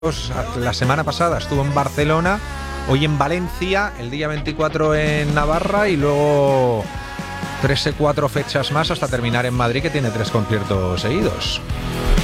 La semana pasada estuvo en Barcelona, hoy en Valencia, el día 24 en Navarra y luego 3 o 4 fechas más hasta terminar en Madrid, que tiene 3 conciertos seguidos.